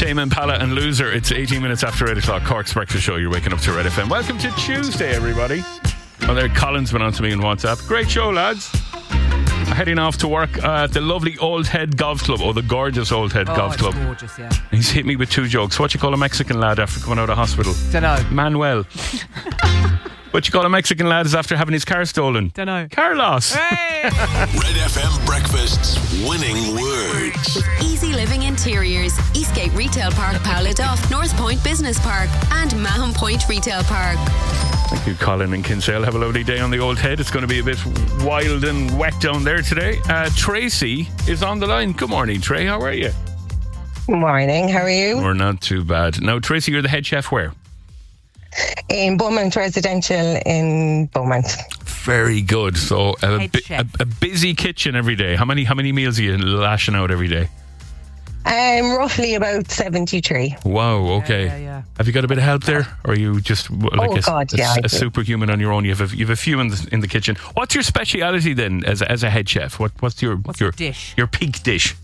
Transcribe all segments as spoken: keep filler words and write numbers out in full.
Tame Impala and Loser. It's eighteen minutes after eight o'clock. Cork's Breakfast Show. You're waking up to Red F M. Welcome to Tuesday, everybody. Oh, there, Colin's been on to me on WhatsApp. Great show, lads. Heading off to work at the lovely Old Head Golf Club, or the gorgeous Old Head oh, Golf it's Club. Gorgeous, yeah. He's hit me with two jokes. What you call a Mexican lad after coming out of hospital? Dunno. Manuel. What you call a Mexican lad is after having his car stolen? Dunno. Carlos. Hey! Red F M Breakfast's winning words. Easy Living Interiors, Eastgate Retail Park, Powladuff, North Point Business Park, and Mahon Point Retail Park. Thank you, Colin and Kinsale. Have a lovely day on the Old Head. It's going to be a bit wild and wet down there today. Uh, Tracy is on the line. Good morning, Trey. How are you? Good morning. How are you? We're not too bad. Now, Tracy, you're the head chef where? In Beaumont Residential in Beaumont. Very good. So a, Head bi- chef. a, a busy kitchen every day. How many how many meals are you lashing out every day? Um, roughly about seventy-three. Wow. Okay. Yeah, yeah, yeah. Have you got a bit of help there, or are you just w- like Oh, a, God, a- yeah, I a do. superhuman on your own? You have a, you have a few in the, in the kitchen. What's your speciality then, as a, as a head chef? What what's your What's your your dish? Your peak dish?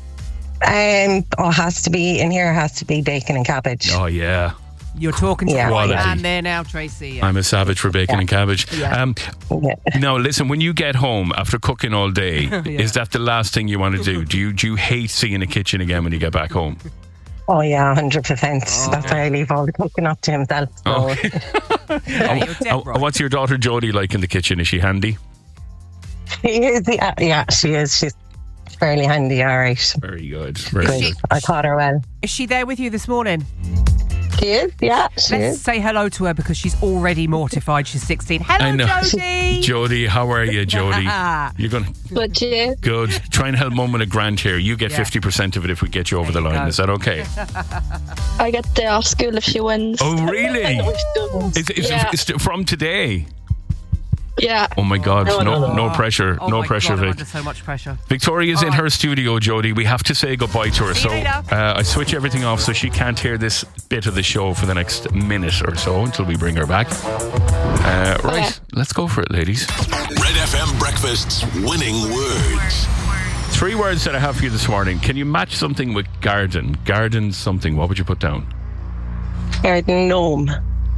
Um, oh, has to be in here. Has to be bacon and cabbage. Oh yeah. You're talking to Yeah. the right Quality. man there now, Tracy. Yeah. I'm a savage for bacon Yeah. and cabbage. Yeah. Um, Yeah. now, listen, when you get home after cooking all day, is that the last thing you want to do? Do you do you hate seeing a kitchen again when you get back home? Oh yeah, hundred percent. That's why I leave all the cooking up to himself. So. Oh. Yeah, you're dead Uh, right. what's your daughter Jodie like in the kitchen? Is she handy? She is. Yeah, yeah, she is. She's fairly handy. All right. Very good. Very Good. good. I taught her well. Is she there with you this morning? She is. Yeah, she Let's is. say hello to her because she's already mortified. She's sixteen. Hello, I know. Jodie. Jodie, how are you, Jodie? You're going But yeah, good. Try and help Mum with a grant here. You get Yeah. fifty percent of it if we get you over There the you line. go. Is that okay? I get the off school if she wins. Oh, really? Is, is, Yeah. is it from today? Yeah. Oh my God! No, No, no, no, no. pressure, Oh no my pressure, God, I'm Vic. under so much pressure. Victoria's All in right. her studio, Jodie. We have to say goodbye to her. See So you later. uh, I switch everything off so she can't hear this bit of the show for the next minute or so until we bring her back. Uh, right, Okay. let's go for it, ladies. Red F M Breakfast's winning words. Three words that I have for you this morning. Can you match something with garden? Garden something. What would you put down? Garden gnome.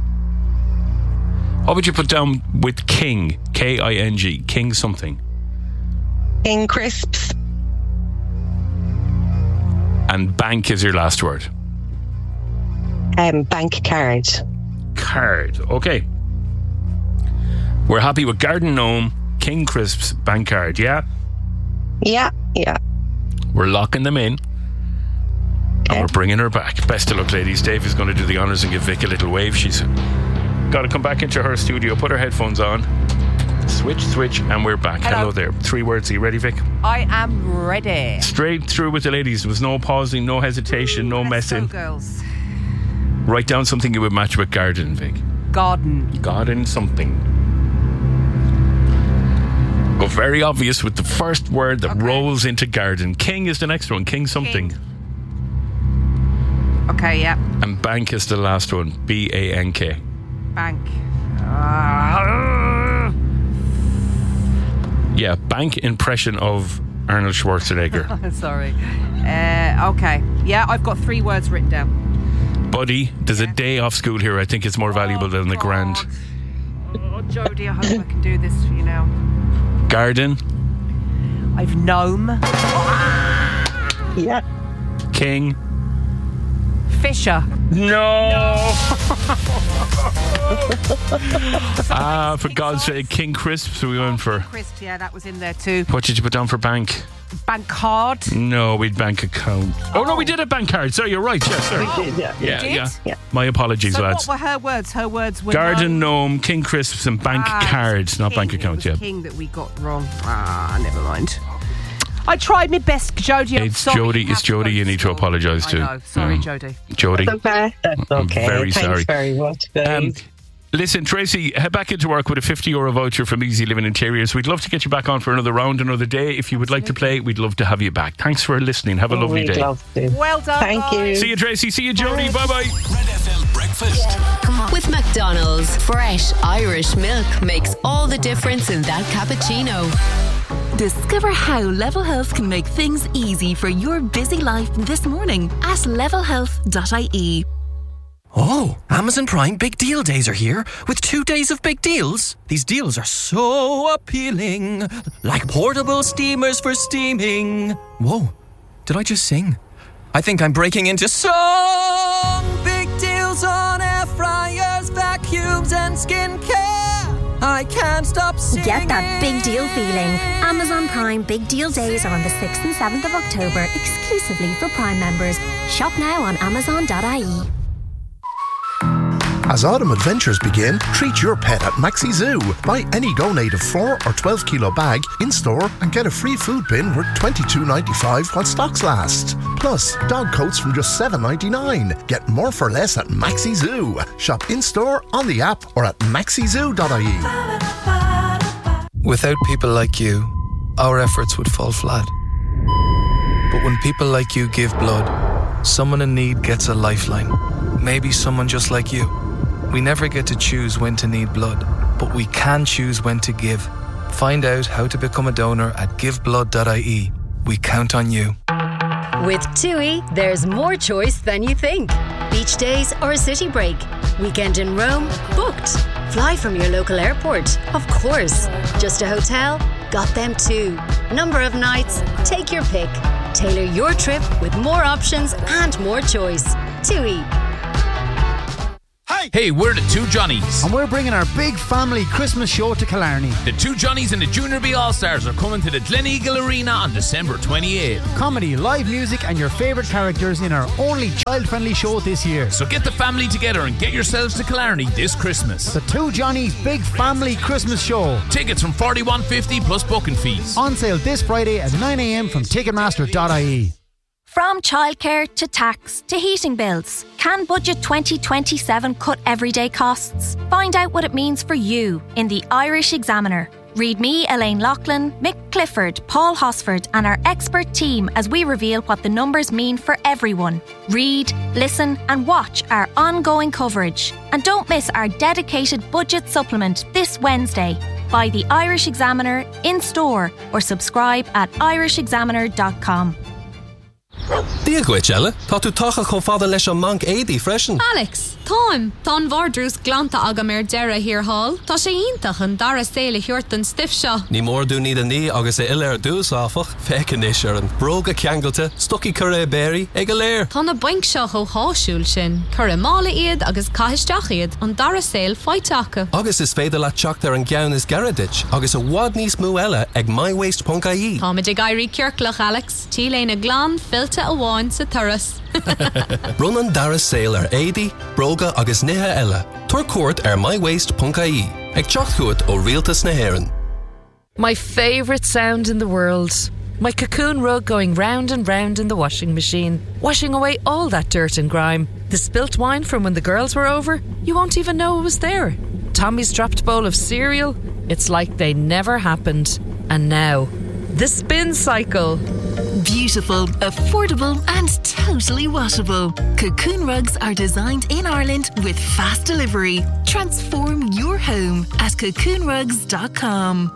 What would you put down with king? K I N G. King something. King crisps. And bank is your last word. Um, bank card. Card. Okay. We're happy with garden gnome, king crisps, bank card. Yeah. Yeah, yeah. We're locking them in. And we're bringing her back. Best of luck, ladies. Dave is going to do the honours and give Vic a little wave. She's got to come back into her studio, put her headphones on, switch, switch, and we're back. Hello, Hello. there. Three words. Are you ready, Vic? I am ready. Straight through with the ladies. There was no pausing, no hesitation, no Let's go, messing. girls. Write down something you would match with garden, Vic. Garden. Garden something. Go very obvious with the first word that Okay. rolls into garden. King is the next one. King something. Okay, yeah. And bank is the last one. B A N K. Bank. Ah. Yeah, bank impression of Arnold Schwarzenegger. Sorry. Uh, okay. Yeah, I've got three words written down. Buddy, there's a day off school here. I think it's more valuable Oh, than the God. grand. Oh, Jodie, I hope I can do this for you now. Garden, I've gnome. Yeah. king. Fisher. No! Ah, for God's sake, King Crisps we went for. Crisp, yeah, that was in there too. What did you put down for bank? Bank card. No, we'd bank account. Oh, no, we did a bank card. Sorry, you're right. Yes, sorry. We did, yeah. Yeah, did? yeah. Yeah. My apologies, So lads. what were her words? Her words were Garden gnome. gnome, King Crisps, and bank Ah, cards, not King. bank It account. was Yeah. King that we got wrong. Ah, never mind. I tried my best, Jodie. I'm It's sorry. Jodie. You It's have to go Jodie you need to school. apologise to. I know. Sorry, Um, Jodie. Jodie. Okay. That's I'm okay. very Thanks sorry. very much, guys. Um, listen, Tracy, head back into work with a fifty euro voucher from Easy Living Interiors. We'd love to get you back on for another round, another day. If you would like to play, we'd love to have you back. Thanks for listening. Have a lovely We'd day. love to. Well done, Thank guys. you. See you, Tracy. See you, Jodie. Bye bye. Red F M Breakfast. With McDonald's, fresh Irish milk makes all the difference in that cappuccino. Discover how Level Health can make things easy for your busy life this morning at level health dot I E. Oh, Amazon Prime Big Deal Days are here with two days of big deals. These deals are so appealing, like portable steamers for steaming. Whoa, did I just sing? I think I'm breaking into song. Big deals on air fryers, vacuums and skincare. I can't stop singing. Get that big deal feeling. Amazon Prime Big Deal Days are on the sixth and seventh of October, exclusively for Prime members. Shop now on amazon dot I E. As autumn adventures begin, treat your pet at Maxi Zoo. Buy any Go Native four or twelve kilo bag in-store and get a free food bin worth twenty-two ninety-five while stocks last. Plus, dog coats from just seven ninety-nine. Get more for less at Maxi Zoo. Shop in-store, on the app or at maxi zoo dot I E. Without people like you, our efforts would fall flat. But when people like you give blood, someone in need gets a lifeline. Maybe someone just like you. We never get to choose when to need blood, but we can choose when to give. Find out how to become a donor at give blood dot I E. We count on you. With TUI, there's more choice than you think. Beach days or a city break. Weekend in Rome? Booked. Fly from your local airport? Of course. Just a hotel? Got them too. Number of nights? Take your pick. Tailor your trip with more options and more choice. TUI. Hey, we're the Two Johnnies. And we're bringing our big family Christmas show to Killarney. The Two Johnnies and the Junior B All-Stars are coming to the Gleneagle Arena on December twenty-eighth. Comedy, live music and your favourite characters in our only child-friendly show this year. So get the family together and get yourselves to Killarney this Christmas. The Two Johnnies Big Family Christmas Show. Tickets from forty-one fifty plus booking fees. On sale this Friday at nine a m from ticketmaster dot I E. From childcare to tax to heating bills, can Budget twenty twenty-seven cut everyday costs? Find out what it means for you in the Irish Examiner. Read me, Elaine Loughlin, Mick Clifford, Paul Hosford and our expert team as we reveal what the numbers mean for everyone. Read, listen and watch our ongoing coverage. And don't miss our dedicated budget supplement this Wednesday. Buy the Irish Examiner in store or subscribe at irish examiner dot com. Díaghuit, Ella. Tá tú tacha chomh fada leis an manc éadaí freisin. Alex, táim, tá an bhardrús glanta agam ar deire hir hall. Tá sé iontach an dara saoile thuirt an stiff seo. Ní mór dú ní a ní agus é ile ar dús áfach, fecin is ar an bróga ceangalte, stoci cur é béirí, ag a léir. Tá na baink seo ó háisiúil sin, cur é mála iad agus caiisteach iad an dara saoil feiteacha. Agus is féidir le teacht ar an gceann is garadit, agus a bhád níos mú eile ag my waste dot I E. Tá muid ag airí ceirclach, Alex. Tí léna glán filte a bháin sa turas. Run an dara saoil ar éadaí, bróga agus nithe eile. Tuair cuairt ar my waste dot I E. Ag teacht chuait ó rialtas na hÉireann. My favourite sound in the world. My cocoon rug going round and round in the washing machine, washing away all that dirt and grime. The spilt wine from when the girls were over, you won't even know it was there. Tommy's dropped bowl of cereal, it's like they never happened. And now, the spin cycle. Beautiful, affordable and totally washable. Cocoon rugs are designed in Ireland with fast delivery. Transform your home at cocoon rugs dot com.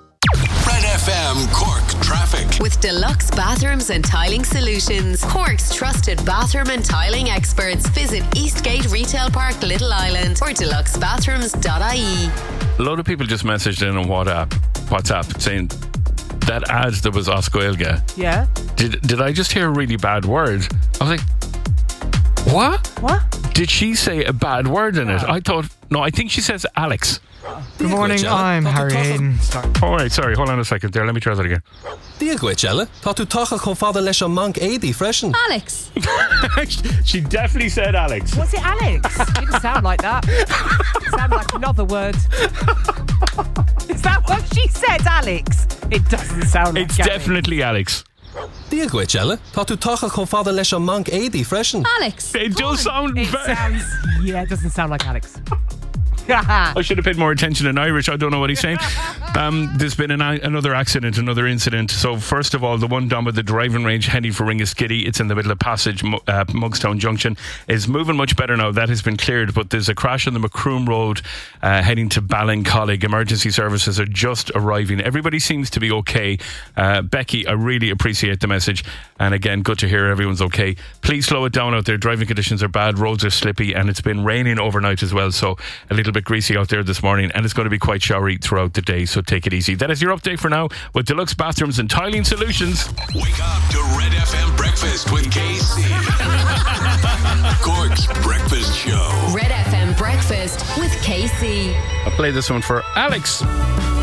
Red F M Cork Traffic. With Deluxe Bathrooms and Tiling Solutions, Cork's trusted bathroom and tiling experts. Visit Eastgate Retail Park, Little Island or deluxe bathrooms dot I E. A lot of people just messaged in on WhatsApp, WhatsApp saying that ad that was Oscoilga. Yeah. Did did I just hear a really bad word? I was like, what? What? Did she say a bad word in it? I thought, no, I think she says Alex. Good morning, I'm Harry Hayden. All right, sorry, hold on a second there. Let me try that again. Díaghuit, Ella. Tá tú tacha chomh fada leis an manc éadaí freisin. Alex. She definitely said Alex. Was it Alex? It didn't sound like that. It sounded like another word. Is that what she said, Alex? It doesn't sound like It's Alex. definitely Alex. Díaghuit, Ella. Tá tú tacha chomh fada leis an manc éadaí freisin. Alex. It does sound It very... sounds... Yeah, it doesn't sound like Alex. I should have paid more attention in Irish. I don't know what he's saying. Um, there's been an, another accident, another incident. So first of all, the one down by the driving range heading for Ringaskiddy, it's in the middle of Passage, uh, Mugstown Junction, is moving much better now. That has been cleared, but there's a crash on the Macroom Road uh, heading to Ballincollig. Emergency services are just arriving. Everybody seems to be okay. Uh, Becky, I really appreciate the message. And again, good to hear everyone's okay. Please slow it down out there. Driving conditions are bad. Roads are slippy, and it's been raining overnight as well. So a little bit greasy out there this morning, and it's going to be quite showery throughout the day. So take it easy. That is your update for now with Deluxe Bathrooms and Tiling Solutions. Wake up to Red F M Breakfast with K C. Cork's Breakfast Show. Red F M Breakfast with K C. I'll play this one for Alex.